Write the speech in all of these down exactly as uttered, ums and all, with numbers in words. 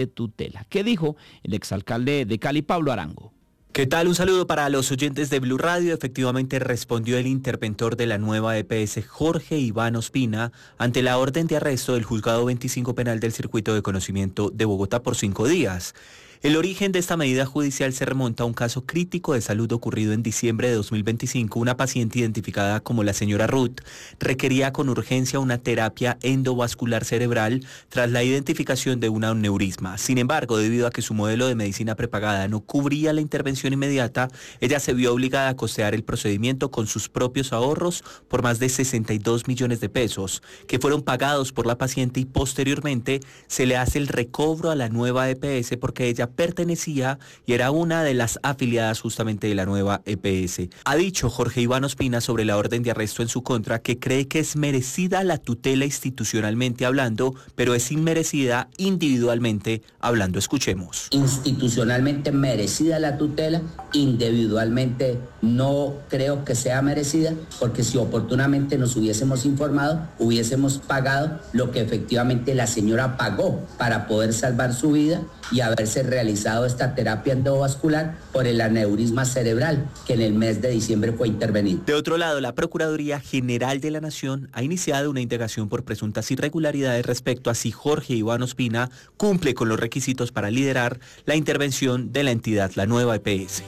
de tutela. ¿Qué dijo el exalcalde de Cali, Pablo Arango? ¿Qué tal? Un saludo para los oyentes de Blue Radio. Efectivamente respondió el interventor de la nueva E P S, Jorge Iván Ospina, ante la orden de arresto del Juzgado veinticinco Penal del Circuito de Conocimiento de Bogotá por cinco días. El origen de esta medida judicial se remonta a un caso crítico de salud ocurrido en diciembre de dos mil veinticinco. Una paciente identificada como la señora Ruth requería con urgencia una terapia endovascular cerebral tras la identificación de un aneurisma. Sin embargo, debido a que su modelo de medicina prepagada no cubría la intervención inmediata, ella se vio obligada a costear el procedimiento con sus propios ahorros por más de sesenta y dos millones de pesos, que fueron pagados por la paciente, y posteriormente se le hace el recobro a la nueva E P S porque ella pertenecía y era una de las afiliadas justamente de la nueva E P S. Ha dicho Jorge Iván Ospina sobre la orden de arresto en su contra que cree que es merecida la tutela institucionalmente hablando, pero es inmerecida individualmente hablando. Escuchemos. Institucionalmente merecida la tutela, individualmente no creo que sea merecida, porque si oportunamente nos hubiésemos informado, hubiésemos pagado lo que efectivamente la señora pagó para poder salvar su vida y haberse realizado esta terapia endovascular por el aneurisma cerebral que en el mes de diciembre fue intervenido. De otro lado, la Procuraduría General de la Nación ha iniciado una indagación por presuntas irregularidades respecto a si Jorge Iván Ospina cumple con los requisitos para liderar la intervención de la entidad, la nueva E P S.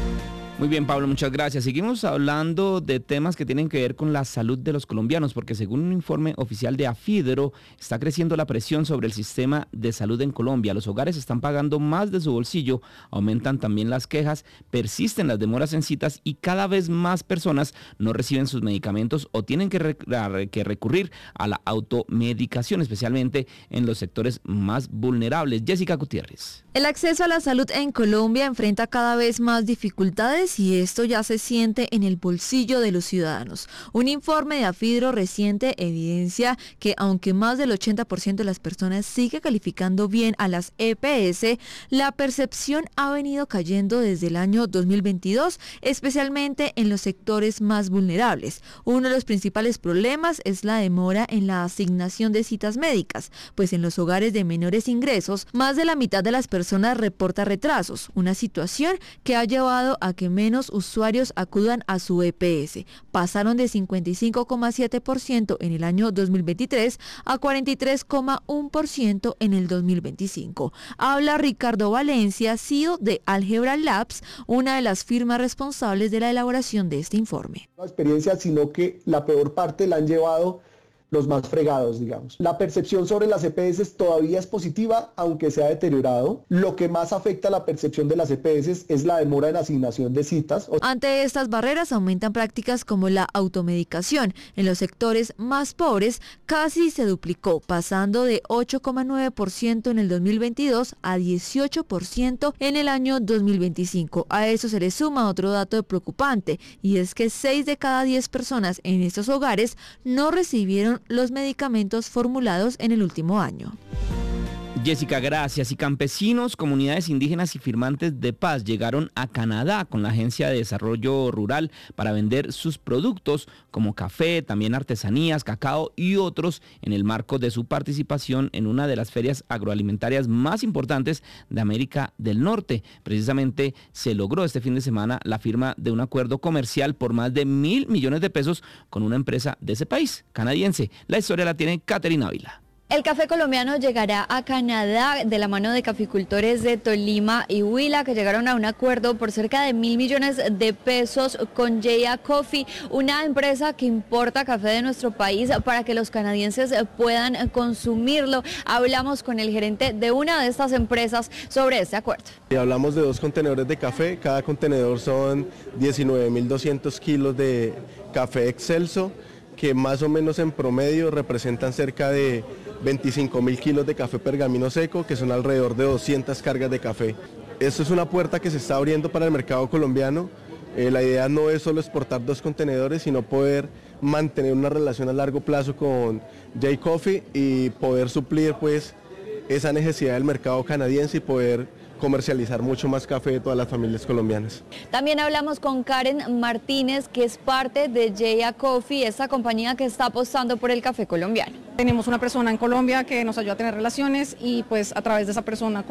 Muy bien, Pablo, muchas gracias. Seguimos hablando de temas que tienen que ver con la salud de los colombianos, porque según un informe oficial de AFIDRO, está creciendo la presión sobre el sistema de salud en Colombia. Los hogares están pagando más de su bolsillo, aumentan también las quejas, persisten las demoras en citas y cada vez más personas no reciben sus medicamentos o tienen que, rec- que recurrir a la automedicación, especialmente en los sectores más vulnerables. Jessica Gutiérrez. El acceso a la salud en Colombia enfrenta cada vez más dificultades y esto ya se siente en el bolsillo de los ciudadanos. Un informe de AFIDRO reciente evidencia que aunque más del ochenta por ciento de las personas sigue calificando bien a las E P S, la percepción ha venido cayendo desde el año dos mil veintidós, especialmente en los sectores más vulnerables. Uno de los principales problemas es la demora en la asignación de citas médicas, pues en los hogares de menores ingresos, más de la mitad de las personas reporta retrasos, una situación que ha llevado a que menos usuarios acudan a su E P S. Pasaron de cincuenta y cinco coma siete por ciento en el año dos mil veintitrés a cuarenta y tres coma uno por ciento en el dos mil veinticinco. Habla Ricardo Valencia, C E O de Algebra Labs, una de las firmas responsables de la elaboración de este informe. No experiencia, sino que la peor parte la han llevado los más fregados, digamos. La percepción sobre las E P S todavía es positiva, aunque se ha deteriorado. Lo que más afecta a la percepción de las E P S es la demora en asignación de citas. Ante estas barreras aumentan prácticas como la automedicación. En los sectores más pobres casi se duplicó, pasando de ocho coma nueve por ciento en el dos mil veintidós a dieciocho por ciento en el año dos mil veinticinco. A eso se le suma otro dato preocupante, y es que seis de cada diez personas en estos hogares no recibieron los medicamentos formulados en el último año. Jessica, gracias. Y campesinos, comunidades indígenas y firmantes de paz llegaron a Canadá con la Agencia de Desarrollo Rural para vender sus productos como café, también artesanías, cacao y otros en el marco de su participación en una de las ferias agroalimentarias más importantes de América del Norte. Precisamente se logró este fin de semana la firma de un acuerdo comercial por más de mil millones de pesos con una empresa de ese país, canadiense. La historia la tiene Caterina Ávila. El café colombiano llegará a Canadá de la mano de caficultores de Tolima y Huila, que llegaron a un acuerdo por cerca de mil millones de pesos con J A Coffee, una empresa que importa café de nuestro país para que los canadienses puedan consumirlo. Hablamos con el gerente de una de estas empresas sobre este acuerdo. Y hablamos de dos contenedores de café, cada contenedor son diecinueve mil doscientos kilos de café excelso, que más o menos en promedio representan cerca de veinticinco mil kilos de café pergamino seco, que son alrededor de doscientas cargas de café. Esto es una puerta que se está abriendo para el mercado colombiano. Eh, la idea no es solo exportar dos contenedores, sino poder mantener una relación a largo plazo con J A Coffee y poder suplir pues esa necesidad del mercado canadiense y poder comercializar mucho más café de todas las familias colombianas. También hablamos con Karen Martínez, que es parte de Yeya Coffee, esta compañía que está apostando por el café colombiano. Tenemos una persona en Colombia que nos ayuda a tener relaciones y pues a través de esa persona